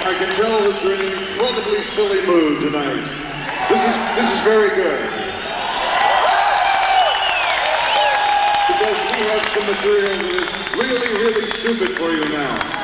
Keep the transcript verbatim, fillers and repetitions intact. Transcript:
I can tell that you're in an incredibly silly mood tonight. This is, this is very good. Because we have some material that is really, really stupid for you now.